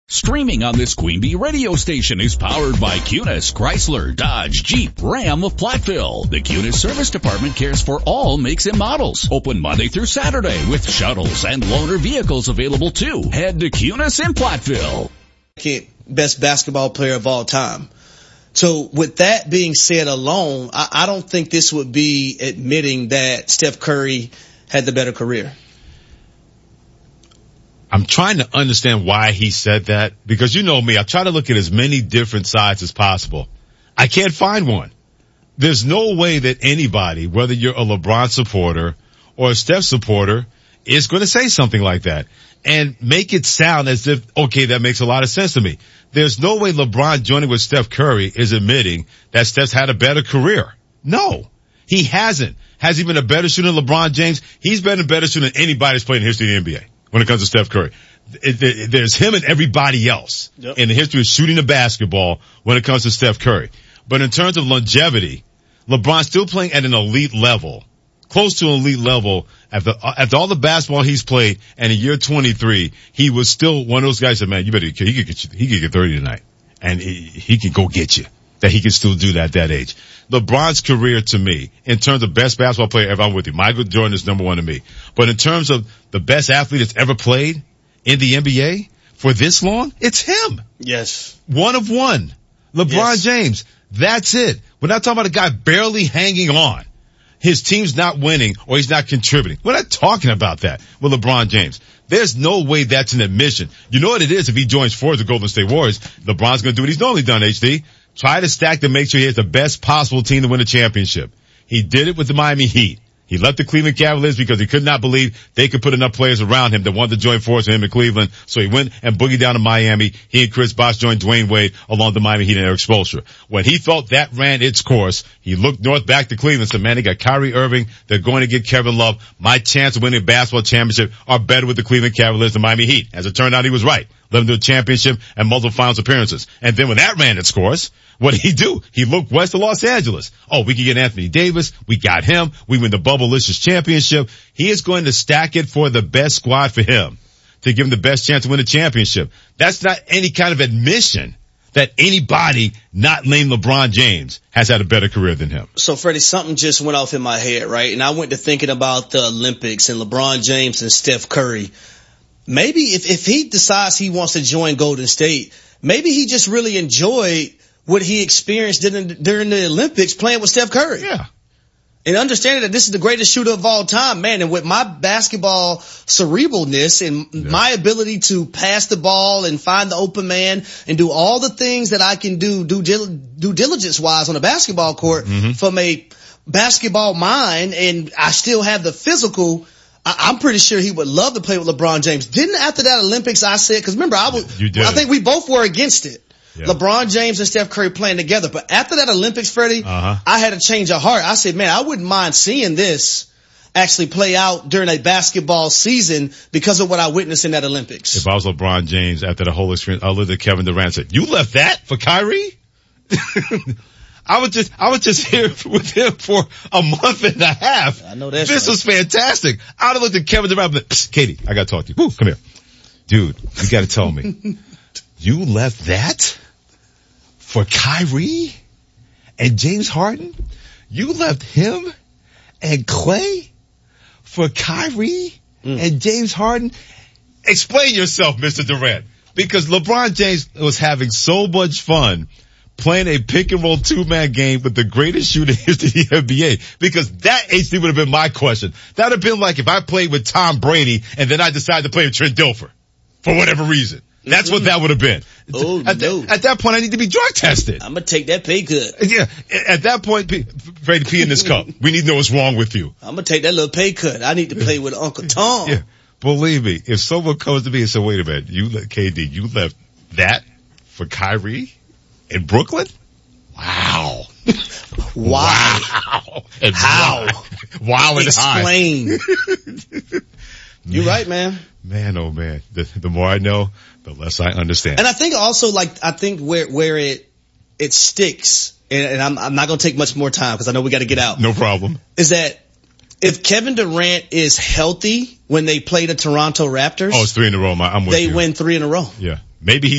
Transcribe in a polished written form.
Streaming on this Queen Bee radio station is powered by Cunis, Chrysler, Dodge, Jeep, Ram of Platteville. The Cunis Service Department cares for all makes and models. Open Monday through Saturday with shuttles and loaner vehicles available too. Head to Cunis in Platteville. Best basketball player of all time. So with that being said alone, I don't think this would be admitting that Steph Curry had the better career. I'm trying to understand why he said that, because you know me, I try to look at as many different sides as possible. I can't find one. There's no way that anybody, whether you're a LeBron supporter or a Steph supporter, is going to say something like that and make it sound as if, okay, that makes a lot of sense to me. There's no way LeBron joining with Steph Curry is admitting that Steph's had a better career. No, he hasn't. Has he been a better shooter than LeBron James? He's been a better shooter than anybody that's played in the history of the NBA. When it comes to Steph Curry, there's him and everybody else in the history of shooting the basketball when it comes to Steph Curry. But in terms of longevity, LeBron's still playing at an elite level, close to an elite level. After all the basketball he's played, and in year 23, he was still one of those guys that, man, you better, he could get 30 tonight, and he can go get you. That he can still do that at that age. LeBron's career, to me, in terms of best basketball player ever, I'm with you. Michael Jordan is number one to me. But in terms of the best athlete that's ever played in the NBA for this long, it's him. Yes. One of one. LeBron James. That's it. We're not talking about a guy barely hanging on. His team's not winning or he's not contributing. We're not talking about that with LeBron James. There's no way that's an admission. You know what it is if he joins forward the Golden State Warriors? LeBron's going to do what he's normally done, HD. Try to stack to make sure he has the best possible team to win a championship. He did it with the Miami Heat. He left the Cleveland Cavaliers because he could not believe they could put enough players around him that wanted to join forces with him in Cleveland. So he went and boogied down to Miami. He and Chris Bosh joined Dwayne Wade along the Miami Heat and Eric Spoelstra. When he felt that ran its course, he looked north back to Cleveland and said, man, they got Kyrie Irving. They're going to get Kevin Love. My chance of winning a basketball championship are better with the Cleveland Cavaliers than Miami Heat. As it turned out, he was right. Led them to a championship and multiple finals appearances. And then when that ran its course, what did he do? He looked west of Los Angeles. Oh, we can get Anthony Davis. We got him. We win the Bubblicious championship. He is going to stack it for the best squad for him to give him the best chance to win a championship. That's not any kind of admission that anybody not named LeBron James has had a better career than him. So, Freddie, something just went off in my head, right? And I went to thinking about the Olympics and LeBron James and Steph Curry. Maybe if he decides he wants to join Golden State, maybe he just really enjoyed what he experienced during the Olympics playing with Steph Curry. Yeah. And understanding that this is the greatest shooter of all time, man, and with my basketball cerebralness and my ability to pass the ball and find the open man and do all the things that I can do due diligence wise on a basketball court from a basketball mind, and I still have the physical, I'm pretty sure he would love to play with LeBron James. Didn't after that Olympics I said, cause remember I think we both were against it. Yeah. LeBron James and Steph Curry playing together. But after that Olympics, Freddie, I had a change of heart. I said, man, I wouldn't mind seeing this actually play out during a basketball season because of what I witnessed in that Olympics. If I was LeBron James after the whole experience, I looked at Kevin Durant and said, you left that for Kyrie? I was just here with him for a month and a half. I know that's This was fantastic. I would have looked at Kevin Durant and said, Katie, I gotta talk to you. Woo, come here. Dude, you gotta tell me. You left that for Kyrie and James Harden? You left him and Clay for Kyrie and James Harden? Explain yourself, Mr. Durant. Because LeBron James was having so much fun playing a pick and roll two-man game with the greatest shooter in history of the NBA. Because that HD would have been my question. That would have been like if I played with Tom Brady and then I decided to play with Trent Dilfer for whatever reason. That's what that would have been. Oh, at that point, I need to be drug tested. I'm going to take that pay cut. Yeah. At that point, Freddie, pee in this cup. We need to know what's wrong with you. I'm going to take that little pay cut. I need to play with Uncle Tom. Yeah. Believe me, if someone comes to me and says, wait a minute, KD, you left that for Kyrie in Brooklyn? Wow. Wow. And how? Wow and explain. You're right, man. Man, oh man. The more I know, the less I understand. And I think also, I think where it sticks, and I'm not going to take much more time because I know we got to get out. No problem. Is that if Kevin Durant is healthy when they play the Toronto Raptors. Oh, it's 3 in a row. I'm with you. They win 3 in a row. Yeah. Maybe